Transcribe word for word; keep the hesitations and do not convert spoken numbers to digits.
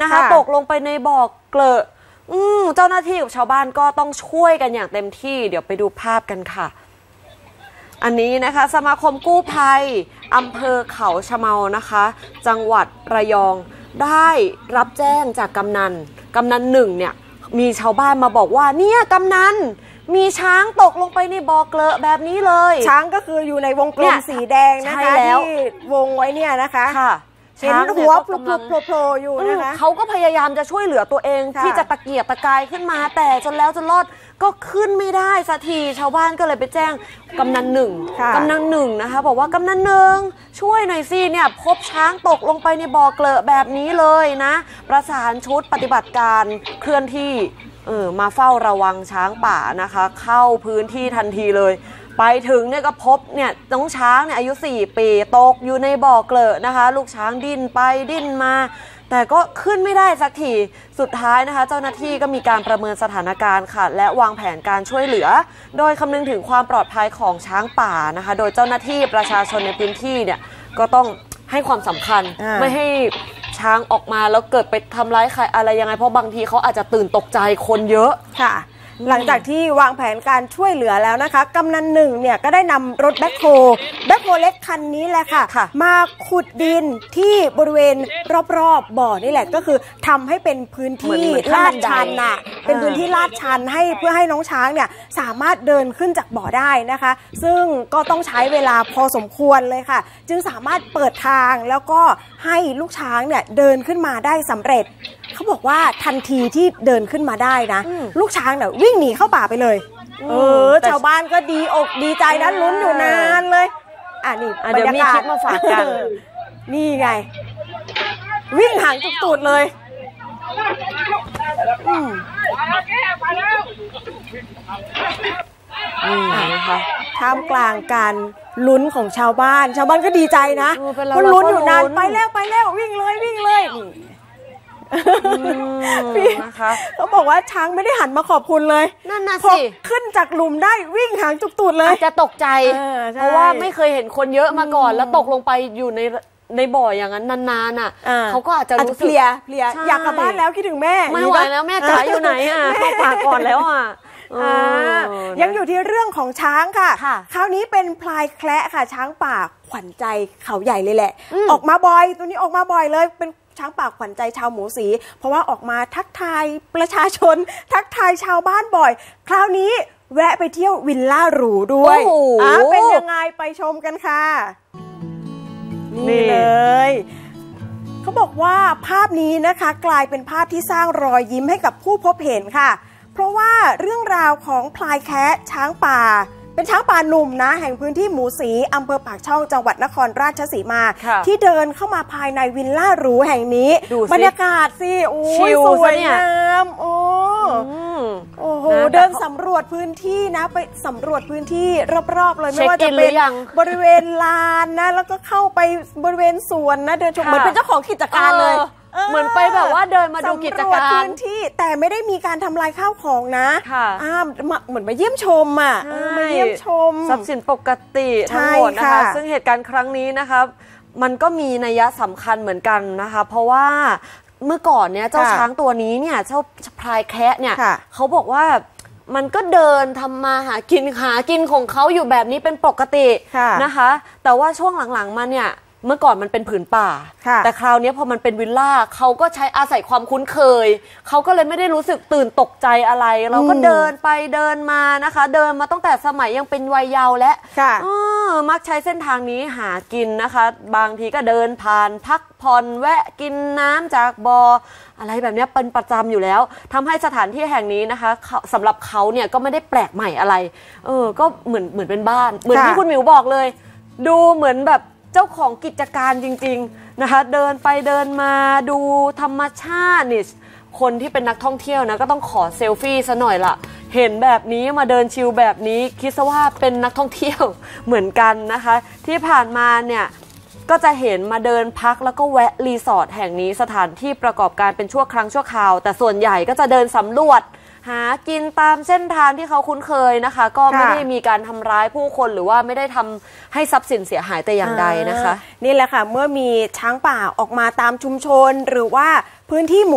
นะคะตกลงไปในบ่อเกลอะอืมเจ้าหน้าที่กับชาวบ้านก็ต้องช่วยกันอย่างเต็มที่เดี๋ยวไปดูภาพกันค่ะอันนี้นะคะสมาคมกู้ภัยอำเภอเขาชะเมานะคะจังหวัดระยองได้รับแจ้งจากกำนันกำนันหนึ่งเนี่ยมีชาวบ้านมาบอกว่าเนี่ยกำนันมีช้างตกลงไปในบ่อเกลอะแบบนี้เลยช้างก็คืออยู่ในวงกลมสีแดงนะคะที่วงไว้เนี่ยนะคะค่ะเห็นหัวโผล่ๆอยู่นะคะเขาก็พยายามจะช่วยเหลือตัวเองที่จะตะเกียกตะกายขึ้นมาแต่จนแล้วจนรอดก็ขึ้นไม่ได้สักทีชาวบ้านก็เลยไปแจ้งกำนันหนึ่งกำนันหนึ่งนะคะบอกว่ากำนันหนึ่งช่วยหน่อยสิเนี่ยพบช้างตกลงไปในบ่อเกลอะแบบนี้เลยนะประสานชุดปฏิบัติการเคลื่อนที่เออมาเฝ้าระวังช้างป่านะคะเข้าพื้นที่ทันทีเลยไปถึงเนี่ยก็พบเนี่ยน้องช้างเนี่ยอายุสี่ปีตกอยู่ในบ่อเกลอะนะคะลูกช้างดิ้นไปดิ้นมาแต่ก็ขึ้นไม่ได้สักทีสุดท้ายนะคะเจ้าหน้าที่ก็มีการประเมินสถานการณ์ค่ะและวางแผนการช่วยเหลือโดยคำนึงถึงความปลอดภัยของช้างป่านะคะโดยเจ้าหน้าที่ประชาชนในพื้นที่เนี่ยก็ต้องให้ความสำคัญไม่ให้ช้างออกมาแล้วเกิดไปทำร้ายใครอะไรยังไงเพราะบางทีเขาอาจจะตื่นตกใจคนเยอะค่ะหลังจากที่วางแผนการช่วยเหลือแล้วนะคะกำนันหนึ่งเนี่ยก็ได้นำรถแบ็คโฮแบ็คโฮเล็กคันนี้แหละค่ะมาขุดดินที่บริเวณรอบๆบ่อนี่แหละก็คือทำให้เป็นพื้นที่ลาดชันน่ะเป็นพื้นที่ลาดชันให้เพื่อให้น้องช้างเนี่ยสามารถเดินขึ้นจากบ่อได้นะคะซึ่งก็ต้องใช้เวลาพอสมควรเลยค่ะจึงสามารถเปิดทางแล้วก็ให้ลูกช้างเนี่ยเดินขึ้นมาได้สำเร็จเขาบอกว่าทันทีที่เดินขึ้นมาได้นะลูกช้างเนี่ยวิ่งหนีเข้าป่าไปเลยเออชาวบ้านก็ดีอกดีใจนะลุ้นอยู่นานเลยอ่ะนี่บรรยากาศมาฝากกันนี่ไงวิ่งหางจุกตูดเลยอืมนี่นะคะท่ามกลางการลุ้นของชาวบ้านชาวบ้านก็ดีใจนะเพราะลุ้นอยู่นานไปแล้วไปแล้ววิ่งเลยวิ่งเลยนะคะเขาบอกว่าช้างไม่ได้หันมาขอบคุณเลยนั่นน่ะสิขึ้นจากหลุมได้วิ่งหางจุกตูดเลยจะตกใจเพราะว่าไม่เคยเห็นคนเยอะมาก่อนแล้วตกลงไปอยู่ในในบ่ออย่างนั้นนานๆอ่ะเขาก็อาจจะรู้สึกเพลียเพลียอยากกลับบ้านแล้วคิดถึงแม่ไม่ไหวแล้วแม่จ๋าอยู่ไหนอ่ะเข้าป่าก่อนแล้วอ่ะยังอยู่ที่เรื่องของช้างค่ะคราวนี้เป็นพลายแคระค่ะช้างป่าขวัญใจเขาใหญ่เลยแหละออกมาบ่อยตัวนี้ออกมาบ่อยเลยเป็นช้างป่าขวัญใจชาวหมูสีเพราะว่าออกมาทักทายประชาชนทักทายชาวบ้านบ่อยคราวนี้แวะไปเที่ยววิลล่าหรูด้วยอ่ะเป็นยังไงไปชมกันค่ะนี่เลยเขาบอกว่าภาพนี้นะคะกลายเป็นภาพที่สร้างรอยยิ้มให้กับผู้พบเห็นค่ะเพราะว่าเรื่องราวของพลายแคะช้างป่าเป็นช้างป่าหนุ่มนะแห่งพื้นที่หมูสีอำเภอปากช่องจังหวัดนครราชสีมาที่เดินเข้ามาภายในวิลล่าหรูแห่งนี้บรรยากาศสิโอ้ยสวยงามโอ้โอ้โหเดินสำรวจพื้นที่นะไปสำรวจพื้นที่รอบๆเลยไม่ว่าจะเป็นบริเวณลานนะแล้วก็เข้าไปบริเวณสวนนะเดินชมเหมือนเป็นเจ้าของกิจการเลยเหมือนไปแบบว่าเดินมาดูกิจการพื้นที่แต่ไม่ได้มีการทำลายข้าวของนะอ่าเหมือนมาเยี่ยมชมอ่ะมาเยี่ยมชมทรัพย์สินปกติทั้งหมดนะคะซึ่งเหตุการณ์ครั้งนี้นะคะมันก็มีนัยสำคัญเหมือนกันนะคะเพราะว่าเมื่อก่อนเนี่ยเจ้าช้างตัวนี้เนี่ยเจ้าพลายแคะเนี่ยเขาบอกว่ามันก็เดินทำมาหากินหากินของเขาอยู่แบบนี้เป็นปกตินะคะแต่ว่าช่วงหลังๆมาเนี่ยเมื่อก่อนมันเป็นผืนป่าแต่คราวนี้พอมันเป็นวิลล่าเขาก็ใช้อาศัยความคุ้นเคยเขาก็เลยไม่ได้รู้สึกตื่นตกใจอะไรเราก็เดินไปเดินมานะคะเดินมาตั้งแต่สมัยยังเป็นวัยเยาว์และมักใช้เส้นทางนี้หากินนะคะบางทีก็เดินผ่านพักผ่อนแวะกินน้ำจากบ่ออะไรแบบนี้เป็นประจำอยู่แล้วทำให้สถานที่แห่งนี้นะคะสำหรับเขาเนี่ยก็ไม่ได้แปลกใหม่อะไรเออก็เหมือนเหมือนเป็นบ้านเหมือนที่คุณหมิวบอกเลยดูเหมือนแบบเจ้าของกิจการจริงๆนะคะเดินไปเดินมาดูธรรมชาตินี่คนที่เป็นนักท่องเที่ยวนะก็ต้องขอเซลฟี่ซะหน่อยละเห็นแบบนี้มาเดินชิลแบบนี้คิดซะว่าเป็นนักท่องเที่ยวเหมือนกันนะคะที่ผ่านมาเนี่ยก็จะเห็นมาเดินพักแล้วก็แวะรีสอร์ทแห่งนี้สถานที่ประกอบการเป็นชั่วครั้งชั่วคราวแต่ส่วนใหญ่ก็จะเดินสำรวจหากินตามเส้นทางที่เขาคุ้นเคยนะคะก็ไม่ได้มีการทำร้ายผู้คนหรือว่าไม่ได้ทำให้ทรัพย์สินเสียหายแต่อย่างใดนะคะนี่แหละค่ะเมื่อมีช้างป่าออกมาตามชุมชนหรือว่าพื้นที่หมู่